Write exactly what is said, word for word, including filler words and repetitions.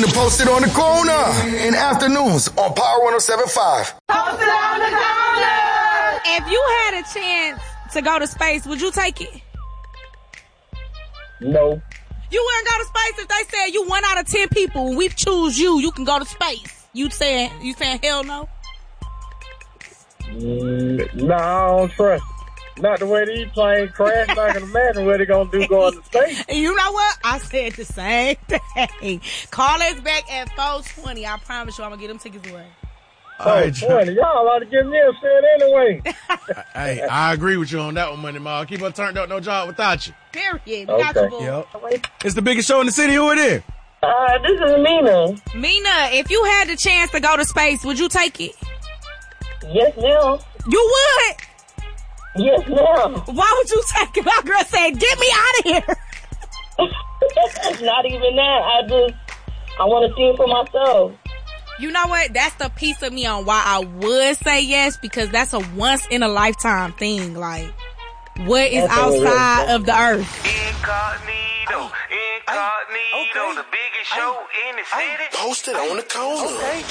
to Post It on the Corner in afternoons on Power one oh seven point five. Post It on the Corner! If you had a chance to go to space, would you take it? No. You wouldn't go to space if they said you one out of ten people and we choose you, you can go to space. You saying, you saying hell no? Mm, no, I don't trust. Not the way these planes crash. I can imagine what they're going to do going to space. You know what? I said the same thing. Call us back at four twenty. I promise you I'm going to get them tickets away. All right, twenty. Y'all ought to give me a set anyway. Hey, I agree with you on that one, Money Ma. Keep her turned up, no job without you. Period. We Okay. got you, boy. Yep. It's the biggest show in the city. Who it is? Uh, this is Mina. Mina, if you had the chance to go to space, would you take it? Yes, ma'am. You would? Yes, ma'am. Why would you take it? My girl said, get me out of here. Not even that. I just, I want to see it for myself. You know what? That's the piece of me on why I would say yes, because that's a once in a lifetime thing. Like, what is That's outside of the earth? Incognito, incognito, the biggest show in the city. Post It on the Corner.